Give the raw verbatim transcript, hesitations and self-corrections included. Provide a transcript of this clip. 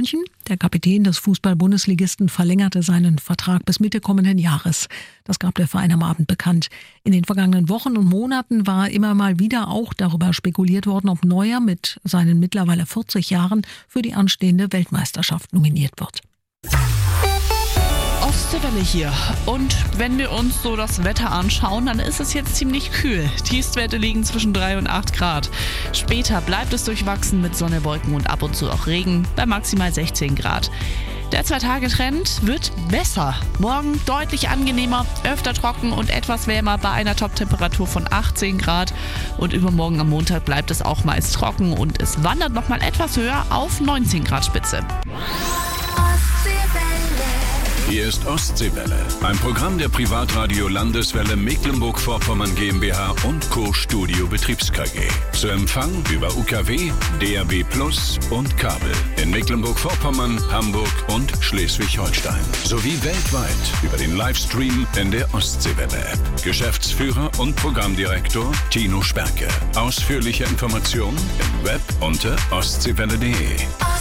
München. Der Kapitän des Fußball-Bundesligisten verlängerte seinen Vertrag bis Mitte kommenden Jahres. Das gab der Verein am Abend bekannt. In den vergangenen Wochen und Monaten war immer mal wieder auch darüber spekuliert worden, ob Neuer mit seinen mittlerweile vierzig Jahren für die anstehende Weltmeisterschaft nominiert wird. Ostseewelle hier. Und wenn wir uns so das Wetter anschauen, dann ist es jetzt ziemlich kühl. Tiefstwerte liegen zwischen drei und acht Grad. Später bleibt es durchwachsen mit Sonne, Wolken und ab und zu auch Regen bei maximal sechzehn Grad. Der Zwei-Tage-Trend wird besser. Morgen deutlich angenehmer, öfter trocken und etwas wärmer bei einer Top-Temperatur von achtzehn Grad. Und übermorgen am Montag bleibt es auch meist trocken und es wandert nochmal etwas höher auf neunzehn Grad Spitze. Hier ist Ostseewelle, ein Programm der Privatradio Landeswelle Mecklenburg-Vorpommern GmbH und Co. Studio Betriebs K G. Zu Empfang über U K W, D A B Plus und Kabel in Mecklenburg-Vorpommern, Hamburg und Schleswig-Holstein. Sowie weltweit über den Livestream in der Ostseewelle-App. Geschäftsführer und Programmdirektor Tino Sperke. Ausführliche Informationen im Web unter ostseewelle punkt de.